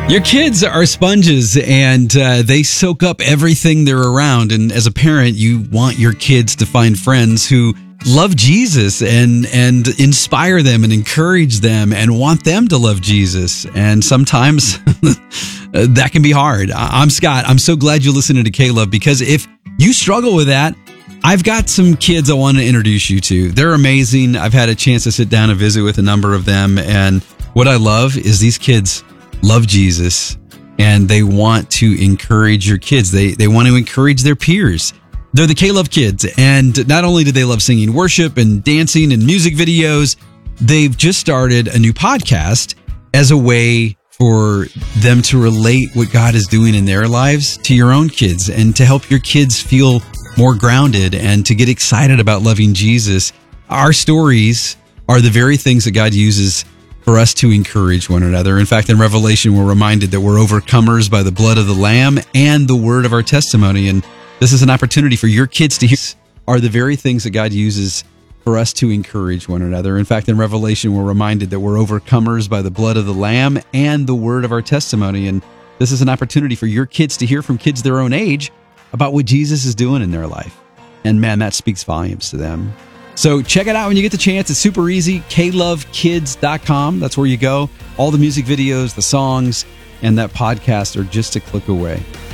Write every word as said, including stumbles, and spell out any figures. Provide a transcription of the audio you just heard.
Your kids are sponges, and uh, they soak up everything they're around. And as a parent, you want your kids to find friends who love Jesus and and inspire them and encourage them and want them to love Jesus. And sometimes that can be hard. I'm Scott. I'm so glad you're listening to K-Love, because if you struggle with that, I've got some kids I want to introduce you to. They're amazing. I've had a chance to sit down and visit with a number of them. And what I love is these kids love Jesus, and they want to encourage your kids. They they want to encourage their peers. They're the K-Love Kids, and not only do they love singing worship and dancing and music videos, they've just started a new podcast as a way for them to relate what God is doing in their lives to your own kids, and to help your kids feel more grounded and to get excited about loving Jesus. Our stories are the very things that God uses for us to encourage one another. In fact, in Revelation, we're reminded that we're overcomers by the blood of the Lamb and the word of our testimony. And this is an opportunity for your kids to hear are the very things that God uses for us to encourage one another. In fact, in Revelation, we're reminded that we're overcomers by the blood of the Lamb and the word of our testimony. And this is an opportunity for your kids to hear from kids their own age about what Jesus is doing in their life. And man, that speaks volumes to them. So check it out when you get the chance. It's super easy. K love kids dot com. That's where you go. All the music videos, the songs, and that podcast are just a click away.